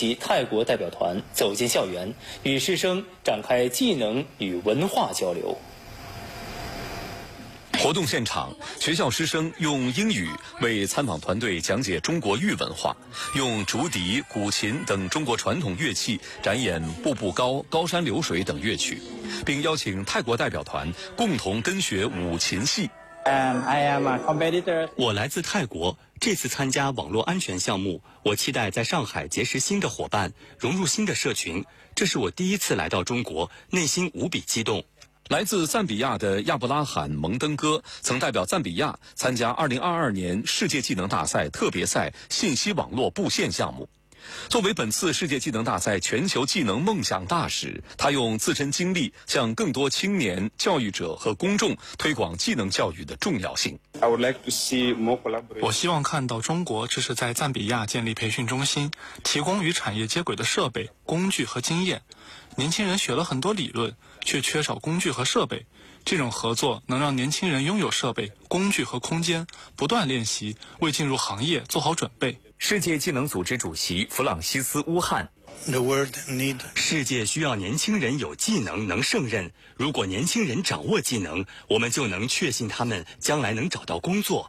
及泰国代表团走进校园，与师生展开技能与文化交流。 活动现场，学校师生用英语为参访团队讲解中国玉文化，用竹笛、古琴等中国传统乐器展演步步高、高山流水等乐曲，并邀请泰国代表团共同跟学五琴戏。 我来自泰国，这次参加网络安全项目，我期待在上海结识新的伙伴，融入新的社群。这是我第一次来到中国，内心无比激动。 来自赞比亚的亚布拉罕·蒙登哥曾代表赞比亚参加2022年世界技能大赛特别赛信息网络布线项目。作为本次世界技能大赛全球技能梦想大使，他用自身经历向更多青年、教育者和公众推广技能教育的重要性。 我希望看到中国支持在赞比亚建立培训中心，提供与产业接轨的设备、工具和经验。年轻人学了很多理论，却缺少工具和设备。这种合作能让年轻人拥有设备、工具和空间，不断练习，为进入行业做好准备。 世界技能组织主席弗朗西斯·乌汉： 世界需要年轻人有技能，能胜任。如果年轻人掌握技能，我们就能确信他们将来能找到工作。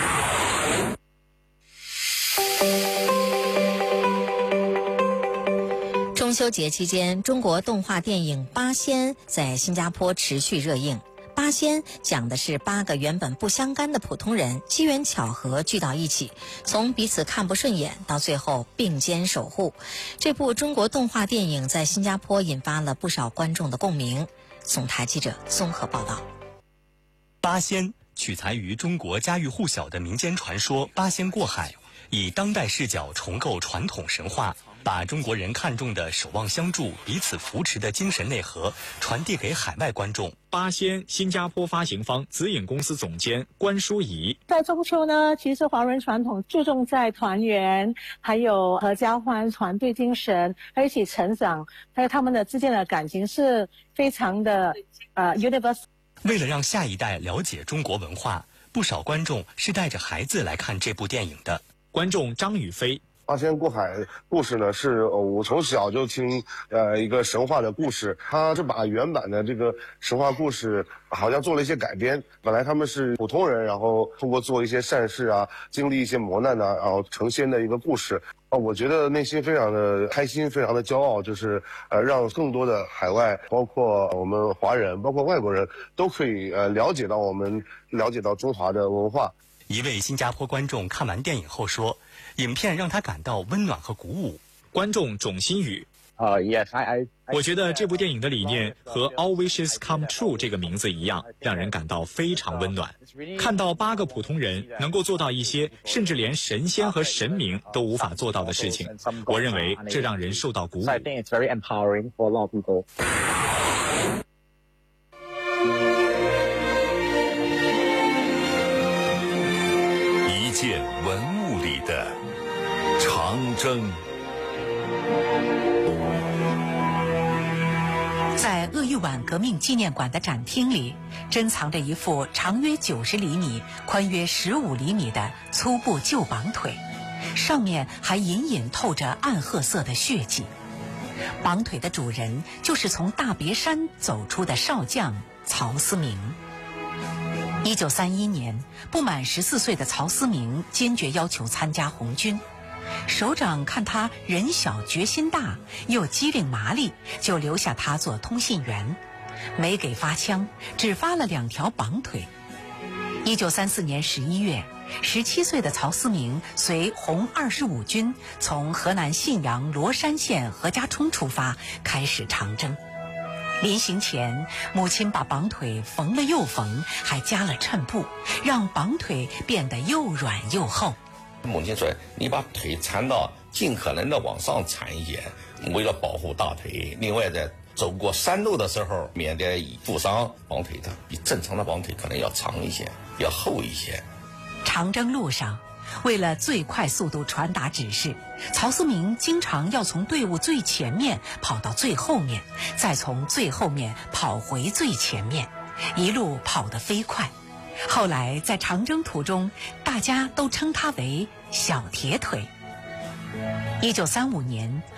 中秋节期间，中国动画电影《八仙》在新加坡持续热映。八仙讲的是8个原本不相干的普通人机缘巧合聚到一起，从彼此看不顺眼到最后并肩守护。这部中国动画电影在新加坡引发了不少观众的共鸣。总台记者综合报道。 八仙取材于中国家喻户晓的民间传说八仙过海，以当代视角重构传统神话，把中国人看重的守望相助、彼此扶持的精神内核传递给海外观众。 八仙新加坡发行方紫影公司总监关淑怡： 在中秋呢，其实华人传统注重在团圆，还有合家欢、团队精神，还有一起成长，还有他们的之间的感情是非常的universal。 为了让下一代了解中国文化，不少观众是带着孩子来看这部电影的。 观众张宇飞： 八仙过海故事呢，是我从小就听一个神话的故事，他是把原版的这个神话故事好像做了一些改编。本来他们是普通人，然后通过做一些善事啊，经历一些磨难啊，然后成仙的一个故事。我觉得内心非常的开心，非常的骄傲，就是让更多的海外，包括我们华人，包括外国人都可以了解到中华的文化。 一位新加坡观众看完电影后说，影片让他感到温暖和鼓舞。 观众种心语：我觉得这部电影的理念和 All Wishes Come True 这个名字一样，让人感到非常温暖。看到8个普通人能够做到一些甚至连神仙和神明都无法做到的事情，我认为这让人受到鼓舞。 一件文物里的长征。 在鄂豫皖革命纪念馆的展厅里，珍藏着一副长约90厘米、宽约15厘米的粗布旧绑腿，上面还隐隐透着暗褐色的血迹。绑腿的主人就是从大别山走出的少将曹思明。1931年，不满14岁的曹思明坚决要求参加红军。首长看他人小决心大，又机灵麻利，就留下他做通信员，没给发枪，只发了2条绑腿。1934年11月，17岁的曹思明随红25军从河南信阳罗山县何家冲出发，开始长征。临行前，母亲把绑腿缝了又缝，还加了衬布，让绑腿变得又软又厚。 母亲说，你把腿缠到尽可能的往上缠一些，为了保护大腿。另外在走过山路的时候，免得负伤。绑腿的比正常的绑腿可能要长一些，要厚一些。 长征路上，为了最快速度传达指示，曹思明经常要从队伍最前面跑到最后面，再从最后面跑回最前面，一路跑得飞快。后来在长征途中，大家都称他为小铁腿。1935年